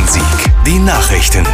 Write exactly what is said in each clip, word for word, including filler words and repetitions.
Bonn-Rhein-Sieg. Die Nachrichten.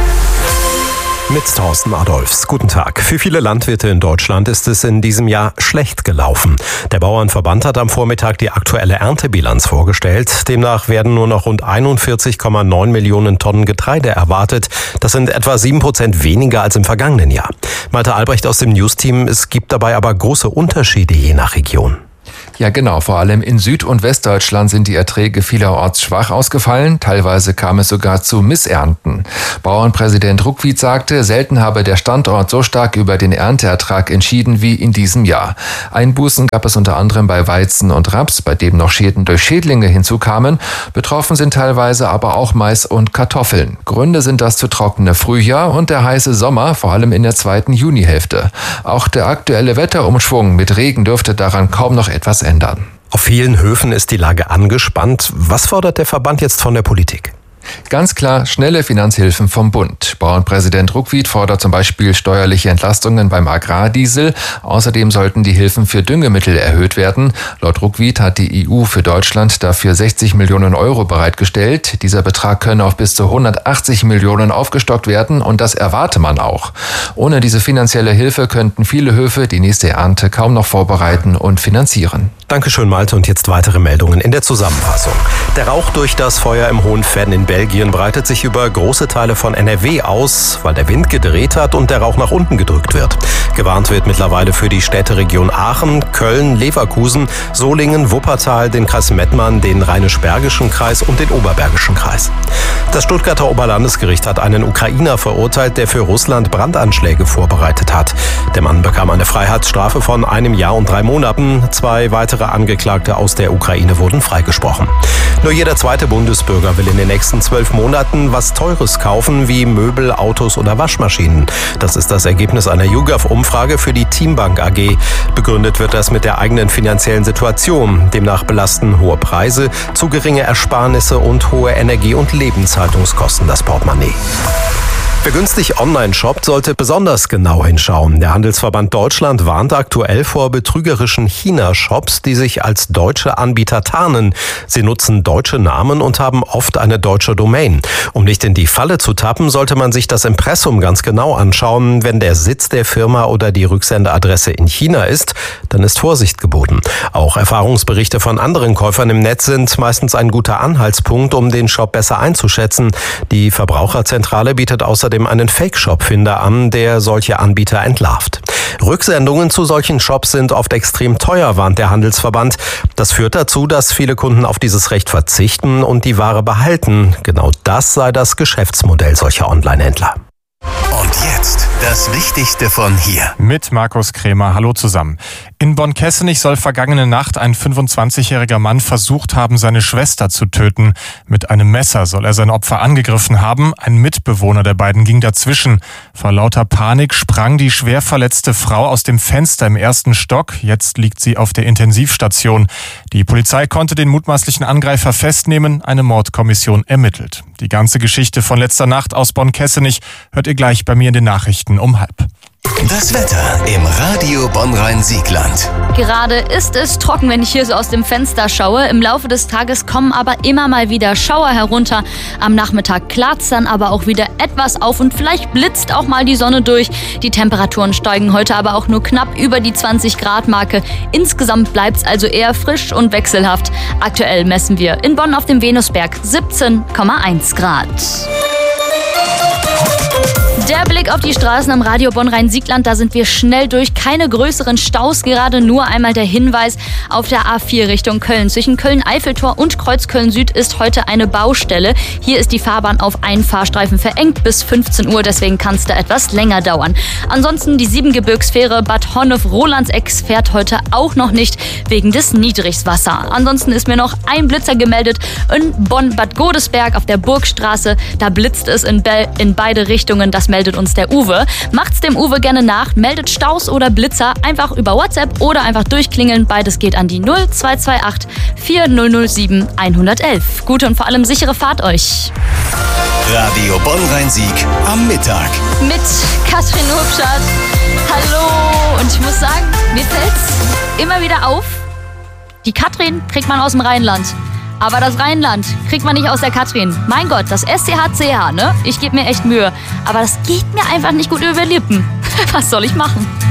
Mit Thorsten Adolfs. Guten Tag. Für viele Landwirte in Deutschland ist es in diesem Jahr schlecht gelaufen. Der Bauernverband hat am Vormittag die aktuelle Erntebilanz vorgestellt. Demnach werden nur noch rund einundvierzig Komma neun Millionen Tonnen Getreide erwartet. Das sind etwa sieben Prozent weniger als im vergangenen Jahr. Malte Albrecht aus dem News-Team. Es gibt dabei aber große Unterschiede je nach Region. Ja genau, vor allem in Süd- und Westdeutschland sind die Erträge vielerorts schwach ausgefallen. Teilweise kam es sogar zu Missernten. Bauernpräsident Ruckwied sagte, selten habe der Standort so stark über den Ernteertrag entschieden wie in diesem Jahr. Einbußen gab es unter anderem bei Weizen und Raps, bei dem noch Schäden durch Schädlinge hinzukamen. Betroffen sind teilweise aber auch Mais und Kartoffeln. Gründe sind das zu trockene Frühjahr und der heiße Sommer, vor allem in der zweiten Junihälfte. Auch der aktuelle Wetterumschwung mit Regen dürfte daran kaum noch etwas ändern. Auf vielen Höfen ist die Lage angespannt. Was fordert der Verband jetzt von der Politik? Ganz klar schnelle Finanzhilfen vom Bund. Bauernpräsident Ruckwied fordert zum Beispiel steuerliche Entlastungen beim Agrardiesel. Außerdem sollten die Hilfen für Düngemittel erhöht werden. Laut Ruckwied hat die E U für Deutschland dafür sechzig Millionen Euro bereitgestellt. Dieser Betrag könne auf bis zu hundertachtzig Millionen aufgestockt werden und das erwarte man auch. Ohne diese finanzielle Hilfe könnten viele Höfe die nächste Ernte kaum noch vorbereiten und finanzieren. Dankeschön, Malte. Und jetzt weitere Meldungen in der Zusammenfassung. Der Rauch durch das Feuer im Hohenfern in Belgien breitet sich über große Teile von N R W aus, weil der Wind gedreht hat und der Rauch nach unten gedrückt wird. Gewarnt wird mittlerweile für die Städteregion Aachen, Köln, Leverkusen, Solingen, Wuppertal, den Kreis Mettmann, den Rheinisch-Bergischen Kreis und den Oberbergischen Kreis. Das Stuttgarter Oberlandesgericht hat einen Ukrainer verurteilt, der für Russland Brandanschläge vorbereitet hat. Der Mann bekam eine Freiheitsstrafe von einem Jahr und drei Monaten. Zwei weitere Angeklagte aus der Ukraine wurden freigesprochen. Nur jeder zweite Bundesbürger will in den nächsten zwölf Monaten was Teures kaufen, wie Möbel, Autos oder Waschmaschinen. Das ist das Ergebnis einer YouGov-Umfrage für die Teambank A G. Begründet wird das mit der eigenen finanziellen Situation. Demnach belasten hohe Preise, zu geringe Ersparnisse und hohe Energie- und Lebenshaltungskosten das Portemonnaie. Wer günstig online shoppt, sollte besonders genau hinschauen. Der Handelsverband Deutschland warnt aktuell vor betrügerischen China-Shops, die sich als deutsche Anbieter tarnen. Sie nutzen deutsche Namen und haben oft eine deutsche Domain. Um nicht in die Falle zu tappen, sollte man sich das Impressum ganz genau anschauen. Wenn der Sitz der Firma oder die Rücksendeadresse in China ist, dann ist Vorsicht geboten. Auch Erfahrungsberichte von anderen Käufern im Netz sind meistens ein guter Anhaltspunkt, um den Shop besser einzuschätzen. Die Verbraucherzentrale bietet außerdem einen Fake-Shop-Finder an, der solche Anbieter entlarvt. Rücksendungen zu solchen Shops sind oft extrem teuer, warnt der Handelsverband. Das führt dazu, dass viele Kunden auf dieses Recht verzichten und die Ware behalten. Genau das sei das Geschäftsmodell solcher Online-Händler. Und jetzt das Wichtigste von hier. Mit Markus Krämer. Hallo zusammen. In Bonn-Kessenich soll vergangene Nacht ein fünfundzwanzigjähriger Mann versucht haben, seine Schwester zu töten. Mit einem Messer soll er sein Opfer angegriffen haben. Ein Mitbewohner der beiden ging dazwischen. Vor lauter Panik sprang die schwer verletzte Frau aus dem Fenster im ersten Stock. Jetzt liegt sie auf der Intensivstation. Die Polizei konnte den mutmaßlichen Angreifer festnehmen. Eine Mordkommission ermittelt. Die ganze Geschichte von letzter Nacht aus Bonn-Kessenich hört ihr gleich bei mir in den Nachrichten um halb. Das Wetter im Radio Bonn-Rhein-Siegland. Gerade ist es trocken, wenn ich hier so aus dem Fenster schaue. Im Laufe des Tages kommen aber immer mal wieder Schauer herunter. Am Nachmittag klart's dann aber auch wieder etwas auf und vielleicht blitzt auch mal die Sonne durch. Die Temperaturen steigen heute aber auch nur knapp über die zwanzig Grad Marke. Insgesamt bleibt's also eher frisch und wechselhaft. Aktuell messen wir in Bonn auf dem Venusberg siebzehn Komma eins Grad. Der Blick auf die Straßen am Radio Bonn-Rhein-Siegland, da sind wir schnell durch. Keine größeren Staus, gerade nur einmal der Hinweis auf der A vier Richtung Köln. Zwischen Köln-Eiffeltor und Kreuzköln-Süd ist heute eine Baustelle. Hier ist die Fahrbahn auf einen Fahrstreifen verengt bis fünfzehn Uhr, deswegen kann es da etwas länger dauern. Ansonsten die Siebengebirgsfähre Bad Honnef-Rolandseck fährt heute auch noch nicht wegen des Niedrigwasser. Ansonsten ist mir noch ein Blitzer gemeldet in Bonn-Bad Godesberg auf der Burgstraße. Da blitzt es in, Be- in beide Richtungen. Das meldet uns der Uwe. Macht's dem Uwe gerne nach, meldet Staus oder Blitzer einfach über WhatsApp oder einfach durchklingeln. Beides geht an die null zwei zwei acht vier null null sieben eins eins eins. Gute und vor allem sichere Fahrt euch. Radio Bonn-Rhein-Sieg am Mittag. Mit Katrin Hubschat. Hallo. Und ich muss sagen, mir fällt's immer wieder auf, die Katrin kriegt man aus dem Rheinland. Aber das Rheinland kriegt man nicht aus der Katrin. Mein Gott, das S C H C H, ne? Ich gebe mir echt Mühe. Aber das geht mir einfach nicht gut über die Lippen. Was soll ich machen?